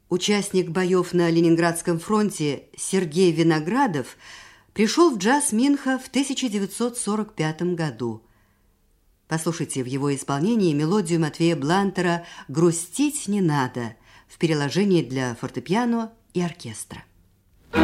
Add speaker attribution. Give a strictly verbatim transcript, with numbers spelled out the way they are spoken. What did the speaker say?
Speaker 1: Участник боев на Ленинградском фронте Сергей Виноградов пришел в джаз Минха в тысяча девятьсот сорок пятом году. Послушайте в его исполнении мелодию Матвея Блантера «Грустить не надо» в переложении для фортепиано и оркестра.